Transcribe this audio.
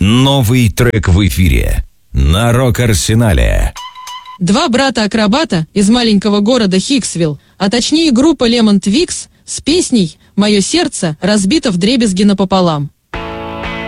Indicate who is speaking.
Speaker 1: Новый трек в эфире на Рок-Арсенале.
Speaker 2: Два брата-акробата из маленького города Хиксвилл, а точнее группа Lemon Twigs с песней «Мое сердце разбито вдребезги напополам».